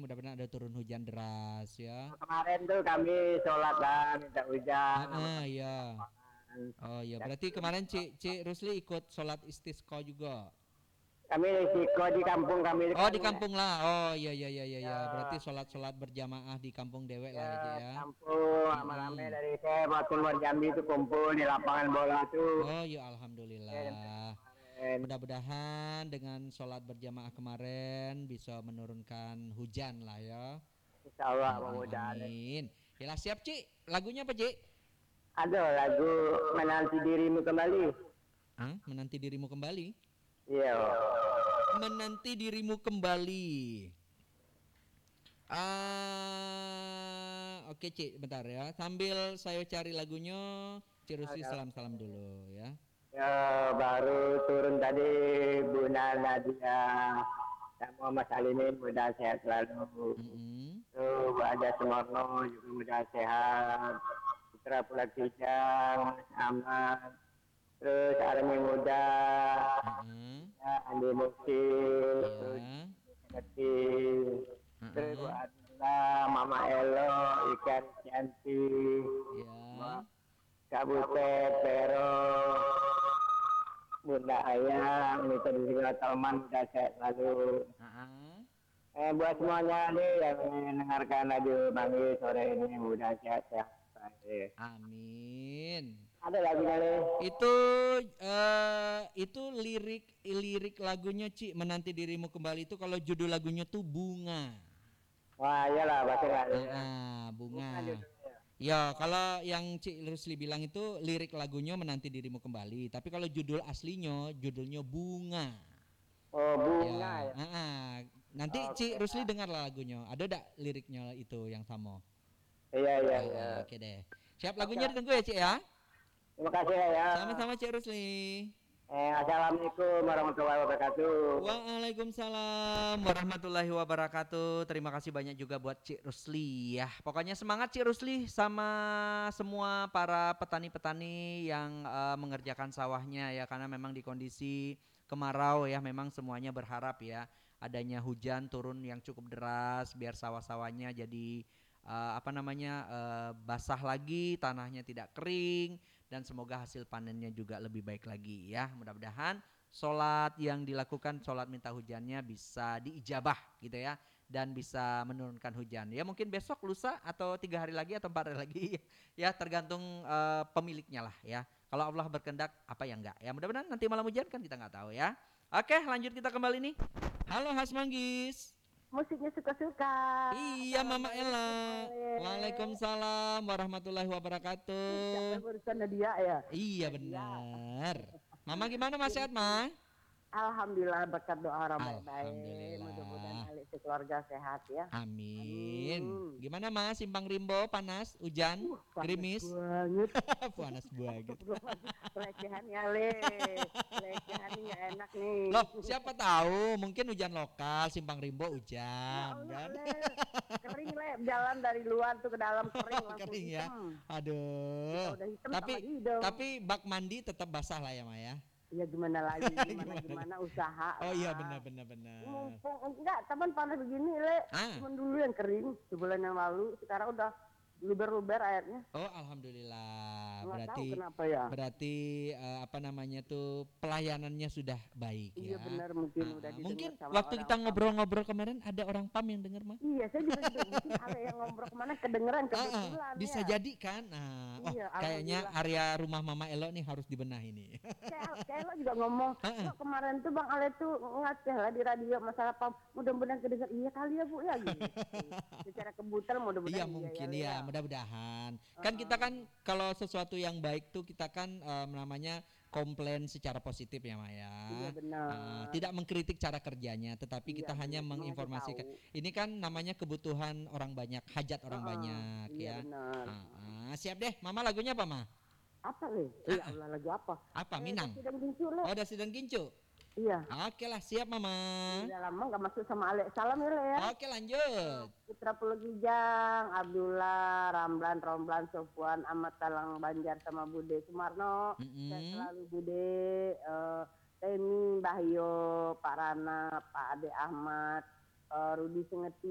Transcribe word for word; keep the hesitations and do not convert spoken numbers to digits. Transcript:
mudah-mudahan ada turun hujan deras ya. Kemarin tuh kami sholat lah minta hujan sama Ah, teman ya. lapangan. Oh ya, Dan berarti kemarin Cik Cik Rusli ikut sholat istisqa juga. kami risiko di kampung kami Oh kan di kampung lah. Oh iya iya iya iya ya. Berarti ya, sholat-sholat berjamaah di kampung dewek lah ya ya Cik ya. kampung Mm-mm. rame-rame dari saya maupun luar Jambi itu kumpul di lapangan bola tuh. Oh ya Ya, jam tiga alhamdulillah. kemarin. Mudah-mudahan dengan sholat berjamaah kemarin bisa menurunkan hujan lah ya. Insya Allah Mm-mm, mudah-mudahan. amin. Ya lah, siap Cik. Lagunya apa Cik? Ada lagu menanti dirimu kembali. Hah? Menanti dirimu kembali. Iya. Menanti dirimu kembali. Ah, oke Cik, bentar ya. Sambil saya cari lagunya, Cik Rusli salam-salam dulu ya. Ya baru turun tadi Bunda Nadia dan Muhammad Salimin mudah sehat selalu. Mm-mm. Tuh Bu Aja Semorno juga mudah sehat. Putra Pulang Kijang, Mas Ahmad, terus Army Muda, Mm-mm. ya, Andi Mukti, terus Ya. kecil, terus Bu Mm-mm. Adla, Mama Elo, Ikan Cianti, Ya. Kak Butet, Pero, Bunda Ayang, Mita Disiplina Talman, udah sehat selalu. Uh-uh. Eh, buat semuanya nih yang mendengarkan radio Mangi sore ini mudah sehat-sehat. Amin. Ada lagunya nih. Itu eh itu lirik lirik lagunya Cik Menanti Dirimu Kembali itu kalau judul lagunya tuh Bunga. Wah iyalah bahasa Ah, nggak ah, bunga. Bunga judulnya. Ya, kalau yang Cik Rusli bilang itu lirik lagunya Menanti Dirimu Kembali. Tapi kalau judul aslinya, judulnya Bunga. Oh bunga Ya, ya. ah, ah. Nanti Oke. Cik Rusli dengarlah lagunya. Ada tak liriknya itu yang sama? Iya iya Ah, iya. ah, oke deh. Siap lagunya ditunggu ya Cik ya. Terima kasih ya. Sama-sama Cik Rusli. Eh, Assalamualaikum warahmatullahi wabarakatuh. Waalaikumsalam warahmatullahi wabarakatuh. Terima kasih banyak juga buat Cik Rusli ya. Pokoknya semangat Cik Rusli sama semua para petani-petani yang uh, mengerjakan sawahnya ya, karena memang di kondisi kemarau ya, memang semuanya berharap ya adanya hujan turun yang cukup deras biar sawah-sawahnya jadi uh, apa namanya uh, basah lagi, tanahnya tidak kering, dan semoga hasil panennya juga lebih baik lagi ya. Mudah-mudahan sholat yang dilakukan, sholat minta hujannya bisa diijabah gitu ya, dan bisa menurunkan hujan ya, mungkin besok, lusa, atau tiga hari lagi atau empat hari lagi ya, tergantung uh, pemiliknya lah ya. Kalau Allah berkehendak apa yang enggak ya, mudah-mudahan nanti malam hujan kan kita nggak tahu ya. Oke, lanjut kita kembali nih. Halo Has Manggis. Musiknya suka-suka. Iya Mama Ella. Waalaikumsalam warahmatullahi wabarakatuh. Siapa urusan Nadia ya? Iya benar. Mama gimana, Mas, sehat Ma? Alhamdulillah berkat doa orang baik-baik. Alhamdulillah. Mudah-mudahan alik sekeluarga sehat ya. Amin. Amin. Gimana Mas, Simpang Rimbo panas, hujan, Uh, panas gerimis? banget. Panas banget. Pelecehan ya le. Pelecehan ini nggak enak nih. Loh, siapa tahu mungkin hujan lokal, Simpang Rimbo Ya hujan Allah, kan? le. Kering le, jalan dari luar tuh ke dalam kering langsung Kering ya. hitam. Aduh. Kita udah hitam Tapi sama hidung. tapi bak mandi tetap basah lah ya Maya. Ya gimana lagi, gimana Gimana? gimana usaha. Oh iya lah. benar benar benar. Mumpung enggak, teman panas begini le. Ah. Cuman dulu yang kering sebulan yang lalu, sekarang udah luber-luber airnya. Oh alhamdulillah. Nggak Berarti tahu kenapa ya. berarti eh, apa namanya tuh pelayanannya sudah baik Iya ya. benar, mungkin Ah, udah ah. didengar Mungkin sama waktu orang kita PAM. ngobrol-ngobrol kemarin ada orang PAM yang dengar mah. Iya, saya juga juga mungkin ada yang ngobrol kemana kedengeran Ah, ah, kebetulan bisa ya. jadi kan. Nah, oh, Iya, kayaknya alhamdulillah. area rumah Mama Elo nih harus dibenahi nih. Kayak kayak lo juga ngomong, Ah, ah. "Lo kemarin tuh Bang Ale tuh ngaceh lah di radio masalah PAM. Mudah-mudahan kedengar. Iya kali ya Bu ya gitu. Secara kebutuhan mudah-mudahan Iya mungkin ya, ya, ya. mudah-mudahan. Kan kita kan kalau sesuatu yang baik tuh kita kan em, namanya komplain secara positif ya Maya. Iya, benar. tidak mengkritik cara kerjanya, tetapi Iya, kita hanya benar. menginformasikan. Mengasih Ini kan namanya kebutuhan orang banyak, hajat orang Ah, ah. banyak Iya, ya. benar. Ah, ah, siap deh, Mama lagunya apa Ma? Apa le? Iya Allah lagu apa? Apa? Eh, Minang? Sedang muncul le. Oh, udah sedang kincu. Iya. Oke lah, siap Mama. Udah lama nggak masuk sama Ale. Salam ya le ya. Oke lanjut. Putra Pulau Gijang, Abdullah, Ramlan, Romlan, Sofwan, Ahmad Talang Banjar sama Bude Sumarno. Mm-mm. Saya selalu Bude, eh, Temi, Bahyo, Pak Rana, Pak Ade Ahmad, eh, Rudi Sengeti.